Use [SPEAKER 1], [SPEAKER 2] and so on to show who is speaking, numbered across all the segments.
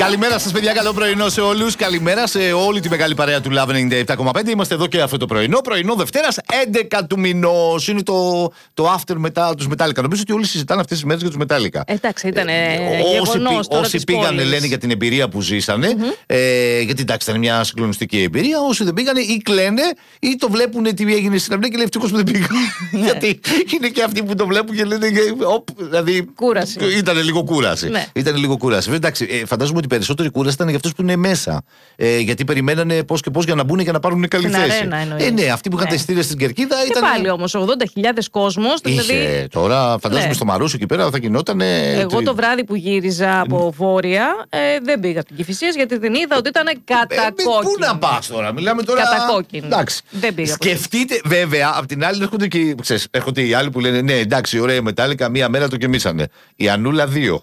[SPEAKER 1] Καλημέρα σας, παιδιά. Καλό πρωινό σε όλους. Καλημέρα σε όλη τη μεγάλη παρέα του Love 97,5. Είμαστε εδώ και αυτό το πρωινό. Πρωινό Δευτέρας 11 του μηνός. Είναι το after μετά τους Metallica. Νομίζω ότι όλοι συζητάνε αυτές τις μέρες για τους Metallica.
[SPEAKER 2] Εντάξει, ήταν γεγονός.
[SPEAKER 1] Όσοι πήγανε λένε για την εμπειρία που ζήσανε. Γιατί εντάξει, ήταν μια συγκλονιστική εμπειρία. Όσοι δεν πήγανε ή κλαίνε ή το βλέπουν τι έγινε στην αυλή και λέει ευτυχώς που δεν πήγαν. Γιατί είναι και αυτοί που το βλέπουν και λένε. Δηλαδή.
[SPEAKER 2] Κούραση.
[SPEAKER 1] Ήταν λίγο κούραση. Ήταν λίγο κούραση. Εντάξει, φαντάζομαι ότι περισσότερη κούραση ήταν για αυτούς που είναι μέσα. Γιατί περιμένανε πώς και πώς για να μπουν και να πάρουν καλή θέση. Ναι, αυτοί που είχαν τα εισιτήρια στην Κερκίδα ήταν.
[SPEAKER 2] Και πάλι όμως 80.000 κόσμος.
[SPEAKER 1] Δηλαδή. Τώρα φαντάζομαι στο Μαρούσι εκεί πέρα θα γινόταν.
[SPEAKER 2] Εγώ το βράδυ που γύριζα από Βόρεια δεν πήγα από την Κηφισίας γιατί την είδα ότι ήταν κατακόκκινη.
[SPEAKER 1] Πού να πας τώρα, μιλάμε τώρα.
[SPEAKER 2] Κατακόκκινη.
[SPEAKER 1] Εντάξει.
[SPEAKER 2] Δεν πήγα.
[SPEAKER 1] Σκεφτείτε, βέβαια, απ' την άλλη έρχονται οι άλλοι που λένε ναι, εντάξει, ωραία, η Metallica μία μέρα το γεμίσανε. Η Ανούλα 2.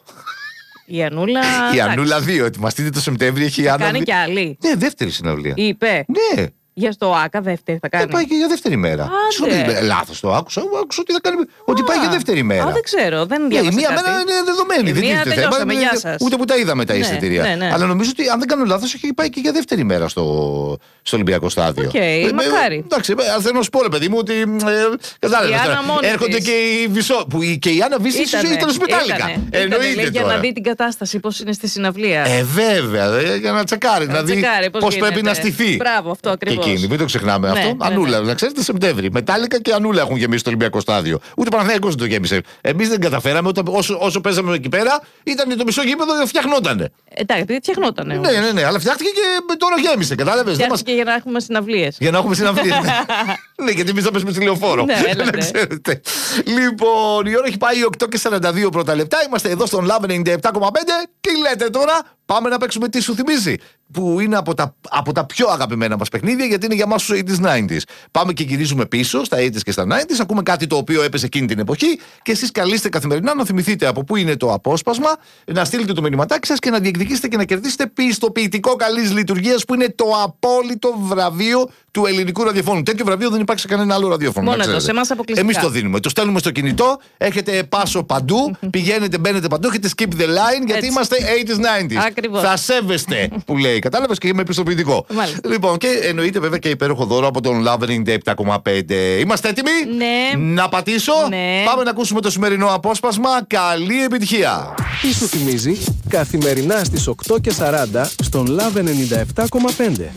[SPEAKER 2] Η Ανούλα.
[SPEAKER 1] Η Ανούλα 2. Ετοιμαστείτε το Σεπτέμβριο, έχει
[SPEAKER 2] Άννα. Κάνει κι άλλη.
[SPEAKER 1] Ναι, δεύτερη συναυλία.
[SPEAKER 2] Είπε.
[SPEAKER 1] Ναι.
[SPEAKER 2] Για στο ΆΚΑ δεύτερη θα κάνει.
[SPEAKER 1] Πάει και για δεύτερη μέρα. Λάθος το άκουσα. Άκουσα ότι θα κάνει. Ότι πάει για δεύτερη μέρα.
[SPEAKER 2] Δεν ξέρω. Δεν διάβασα.
[SPEAKER 1] Η μία μέρα είναι δεδομένη. Δεν είναι θέμα. Ούτε που τα είδαμε τα εισιτήρια. Αλλά νομίζω ότι αν δεν κάνω λάθος έχει πάει και για δεύτερη μέρα στο Ολυμπιακό Στάδιο.
[SPEAKER 2] Οκ, μακάρι.
[SPEAKER 1] Εντάξει, θέλω να σου πω, ρε παιδί μου, ότι. Κατάλαβε. Έρχονται και οι Βυσό. Και η Άννα Βύση ήταν στο Metallica. Εννοείται.
[SPEAKER 2] Για να δει την κατάσταση πώ είναι στη συναυλία.
[SPEAKER 1] Βέβαια, για να τσεκάρει. Να δει πώ πρέπει να στηθεί.
[SPEAKER 2] Μπράβο, αυτό ακριβώς.
[SPEAKER 1] Μην το ξεχνάμε αυτό. Ανούλα, να ξέρετε, Σεπτέμβρη. Metallica και Ανούλα έχουν γεμίσει το Ολυμπιακό Στάδιο. Ούτε Παναθηναϊκός δεν το γέμισε. Εμείς δεν καταφέραμε. Όσο παίζαμε εκεί πέρα, ήταν το μισό γήπεδο και φτιαχνότανε.
[SPEAKER 2] Εντάξει, φτιαχνότανε.
[SPEAKER 1] Ναι, αλλά φτιάχτηκε και τώρα γέμισε. Κατάλαβε.
[SPEAKER 2] Και για να έχουμε συναυλίες.
[SPEAKER 1] Για να έχουμε συναυλίες. Ναι, γιατί εμείς θα πέσουμε στη λεωφόρο. Να ξέρετε. Λοιπόν, η ώρα έχει πάει 8:42 πρώτα λεπτά. Είμαστε εδώ στον Love 97,5. Τι λέτε τώρα, πάμε να παίξουμε τι σου θυμίζει. Που είναι από τα πιο αγαπημένα μας παιχνίδια, γιατί είναι για μας τους 80s, 90s. Πάμε και γυρίζουμε πίσω στα 80s και στα 90s, ακούμε κάτι το οποίο έπεσε εκείνη την εποχή και εσείς καλείστε καθημερινά να θυμηθείτε από πού είναι το απόσπασμα, να στείλετε το μηνυματάκι σας και να διεκδικήσετε και να κερδίσετε πιστοποιητικό καλής λειτουργίας που είναι το απόλυτο βραβείο του ελληνικού ραδιοφώνου. Τέτοιο βραβείο δεν υπάρχει σε κανένα άλλο ραδιόφωνο.
[SPEAKER 2] Μόνο εδώ, σε εμάς αποκλειστικά.
[SPEAKER 1] Εμείς το δίνουμε. Το στέλνουμε στο κινητό, έχετε πάσο παντού, πηγαίνετε, μπαίνετε παντού, έχετε skip the line γιατί είμαστε 80s, 90s.
[SPEAKER 2] Ακριβώς.
[SPEAKER 1] Θα σέβεστε που λέει. Κατάλαβες και είμαι πιστοποιητικό. Λοιπόν, και εννοείται βέβαια και υπέροχο δώρο από τον Love 97,5. Είμαστε έτοιμοι?
[SPEAKER 2] Ναι.
[SPEAKER 1] Να πατήσω?
[SPEAKER 2] Ναι.
[SPEAKER 1] Πάμε να ακούσουμε το σημερινό απόσπασμα. Καλή επιτυχία.
[SPEAKER 3] Τι σου θυμίζει? Καθημερινά στις 8:40 στον Love 97,5.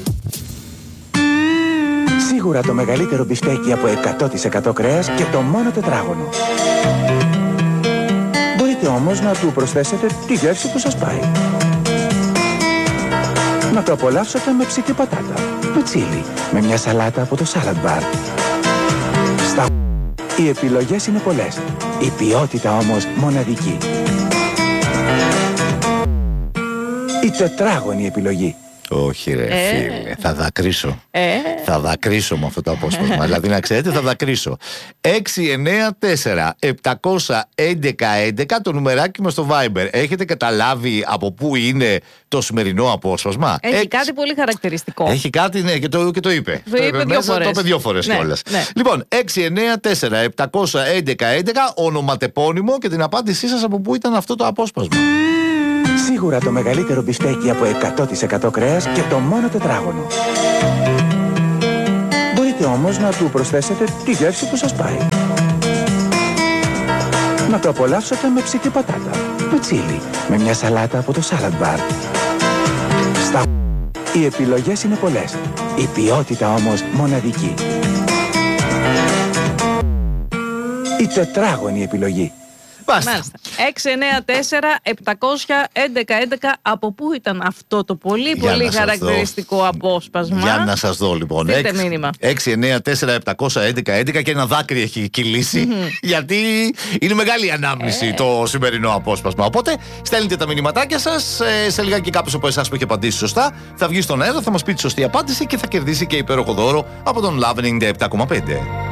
[SPEAKER 4] Σίγουρα το μεγαλύτερο μπιφτέκι από 100% κρέας και το μόνο τετράγωνο. Μπορείτε όμως να του προσθέσετε τη γεύση που σας πάει. Να το απολαύσετε με ψητή πατάτα, με τσίλι, με μια σαλάτα από το Salad Bar. Οι επιλογές είναι πολλές, η ποιότητα όμως μοναδική. Η τετράγωνη επιλογή.
[SPEAKER 1] Όχι ρε φίλε, θα δακρύσω. Θα δακρύσω με αυτό το απόσπασμα. Δηλαδή να ξέρετε, θα δακρύσω. 694-711-11 το νουμεράκι μας στο Viber. Έχετε καταλάβει από πού είναι το σημερινό απόσπασμα?
[SPEAKER 2] Έχει κάτι πολύ χαρακτηριστικό.
[SPEAKER 1] Έχει κάτι, ναι, και το είπε.
[SPEAKER 2] Το είπε 2 φορές.
[SPEAKER 1] Το είπε 2 φορές κιόλας.
[SPEAKER 2] Ναι.
[SPEAKER 1] Λοιπόν, 694-711-11 ονοματεπώνυμο και την απάντησή σας από πού ήταν αυτό το απόσπασμα.
[SPEAKER 4] Σίγουρα το μεγαλύτερο μπιφτέκι από 100% κρέας και το μόνο τετράγωνο. Μπορείτε όμως να του προσθέσετε τη γεύση που σας πάει. Να το απολαύσετε με ψητή πατάτα, με τσίλι, με μια σαλάτα από το Salad Bar. Οι επιλογές είναι πολλές, η ποιότητα όμως μοναδική. Η τετράγωνη επιλογή.
[SPEAKER 2] Μάλιστα. 694-711-11. Από πού ήταν αυτό το πολύ χαρακτηριστικό απόσπασμα?
[SPEAKER 1] Για να σας δω λοιπόν. 694-711-11 και ένα δάκρυ έχει κυλήσει. Γιατί είναι μεγάλη ανάμνηση το σημερινό απόσπασμα. Οπότε στέλνετε τα μηνυματάκια σας. Σε λιγάκι κάποιος από εσάς που έχει απαντήσει σωστά θα βγει στον αέρα, θα μας πει τη σωστή απάντηση και θα κερδίσει και υπέροχο δώρο από τον Love 97,5.